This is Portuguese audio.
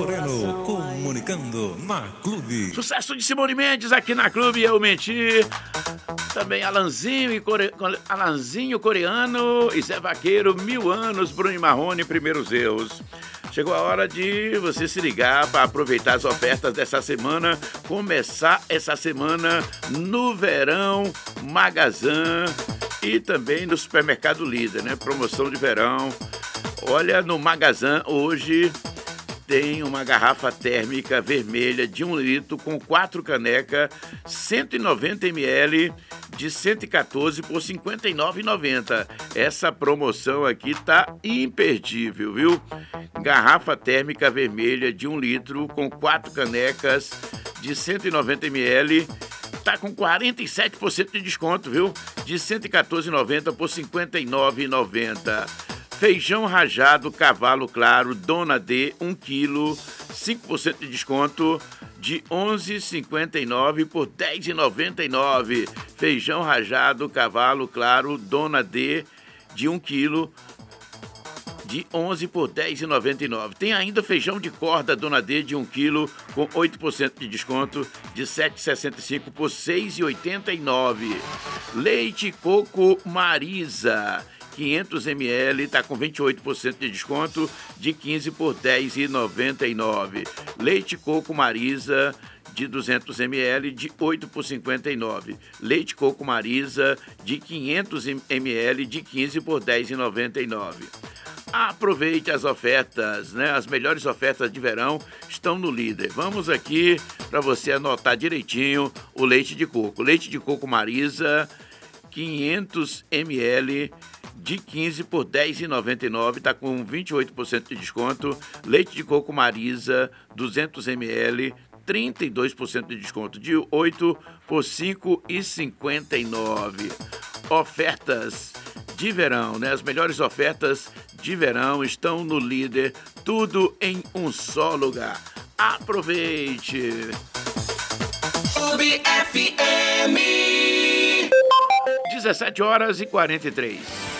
Moreno, comunicando na Clube. Sucesso de Simone Mendes aqui na Clube, Eu Menti. Também Alanzinho Coreano e Zé Vaqueiro, 1000 anos, Bruno Marrone, Primeiros Erros. Chegou a hora de você se ligar para aproveitar as ofertas dessa semana, começar essa semana no Verão Magazã e também no Supermercado Líder, né? Promoção de verão. Olha, no Magazã hoje tem uma garrafa térmica vermelha de 1 litro com 4 canecas, 190 ml, de 114 por R$ 59,90. Essa promoção aqui tá imperdível, viu? Garrafa térmica vermelha de 1 litro com 4 canecas de 190 ml. Tá com 47% de desconto, viu? De R$ 114,90 por R$ 59,90. Feijão rajado Cavalo Claro Dona D, 1 kg, 5% de desconto, de R$ 11,59 por R$ 10,99. Feijão rajado Cavalo Claro Dona D, de 1 kg, de 11 por R$ 10,99. Tem ainda feijão de corda Dona D de 1 kg com 8% de desconto, de R$ 7,65 por R$ 6,89. Leite Coco Marisa 500 ml, está com 28% de desconto, de 15 por R$ 10,99. Leite Coco Marisa de 200 ml, de 8 por R$ 59. Leite Coco Marisa de 500 ml, de 15 por R$ 10,99. Aproveite as ofertas, né? As melhores ofertas de verão estão no Líder. Vamos aqui para você anotar direitinho o leite de coco. Leite de coco Marisa, 500 ml, de 15 por R$ 10,99, está com 28% de desconto. Leite de coco Marisa, 200 ml, 32% de desconto, de 8 por R$ 5,59. Ofertas de verão, né? As melhores ofertas de verão estão no Líder, tudo em um só lugar. Aproveite! Clube FM 17h43.